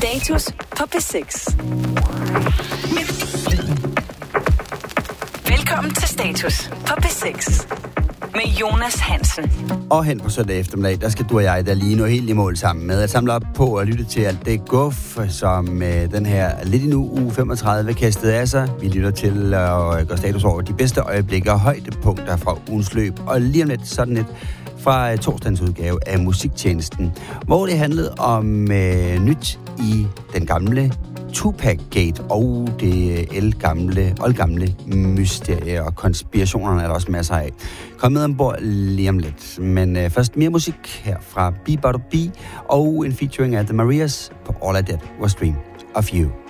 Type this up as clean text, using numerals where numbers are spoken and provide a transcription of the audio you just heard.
Status på P6. Velkommen til Status på P6 med Jonas Hansen. Og hen på søndag eftermiddag, der skal du og jeg der lige nå helt i mål sammen med at samle op på og lytte til alt det guf, som den her lidt endnu uge 35 kastede af sig. Vi lytter til at gøre status over de bedste øjeblikke og højdepunkter fra ugens løb. Og lige om lidt sådan et fra torsdagens udgave af Musiktjenesten, hvor det handlede om nyt i den gamle Tupac-gate og det oldgamle mysterie og konspirationerne er der også masser af. Kom med ombord lige om lidt. Men først mere musik her fra Be But Be og en featuring af The Marias på All I Did Was Dream of You.